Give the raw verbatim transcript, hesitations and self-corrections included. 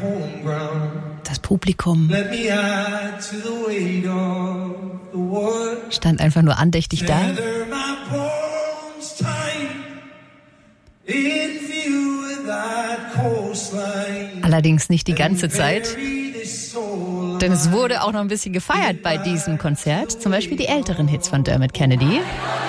Das Publikum stand einfach nur andächtig da. Allerdings nicht die ganze Zeit, denn es wurde auch noch ein bisschen gefeiert bei diesem Konzert. Zum Beispiel die älteren Hits von Dermot Kennedy.